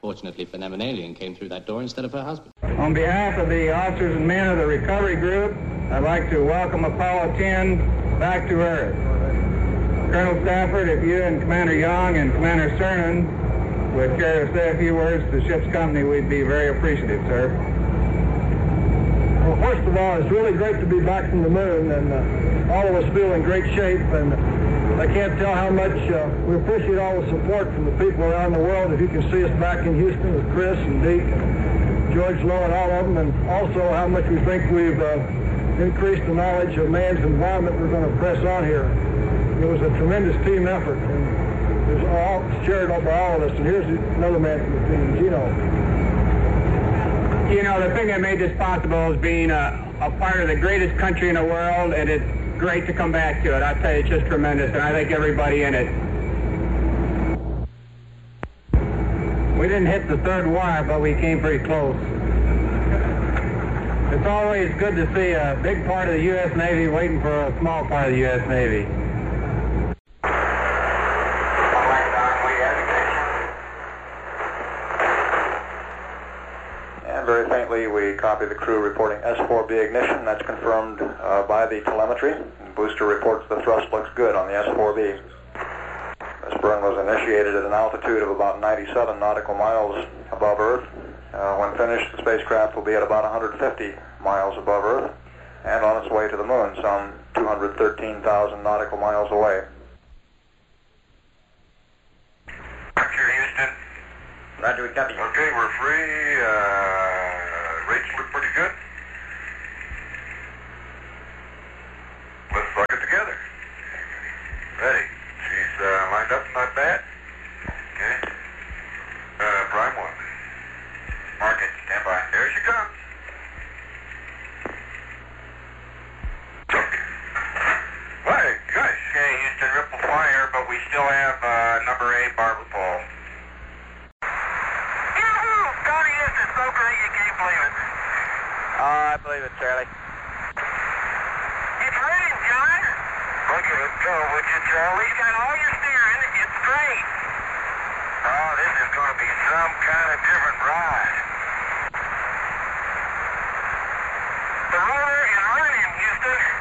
Fortunately for them, an alien came through that door instead of her husband. On behalf of the officers and men of the recovery group, I'd like to welcome Apollo 10 back to Earth. Colonel Stafford, if you and Commander Young and Commander Cernan would care to say a few words to the ship's company, we'd be very appreciative, sir. Well, first of all, it's really great to be back from the moon, and all of us feel in great shape, and I can't tell how much we appreciate all the support from the people around the world. If you can see us back in Houston with Chris and Deke, George Lowe and all of them, and also how much we think we've increased the knowledge of man's environment we're going to press on here. It was a tremendous team effort, and it was all shared by all of us. And here's another man from the team, Gino. You know, the thing that made this possible is being a part of the greatest country in the world, and it's great to come back to it. I tell you, it's just tremendous, and I thank everybody in it. We didn't hit the third wire, but we came pretty close. It's always good to see a big part of the U.S. Navy waiting for a small part of the U.S. Navy. Very faintly, we copy the crew reporting S4B ignition. That's confirmed by the telemetry. Booster reports the thrust looks good on the S4B. This burn was initiated at an altitude of about 97 nautical miles above Earth. When finished, the spacecraft will be at about 150 miles above Earth and on its way to the moon, some 213,000 nautical miles away. Roger, Houston. Roger, we copy. Okay, we're free. Rates look pretty good. Let's suck it together. Ready. She's lined up, not bad. Okay. Prime 1. Mark it. Stand by. There she comes. Hey, gosh. Okay, Houston, ripple fire, but we still have number 8 barber pole. So great you can't believe it. I believe it, Charlie. It's raining, John. Look at it go, would you, Charlie? You got all your steering. It's great. Oh, this is going to be some kind of different ride. The rotor is running, Houston.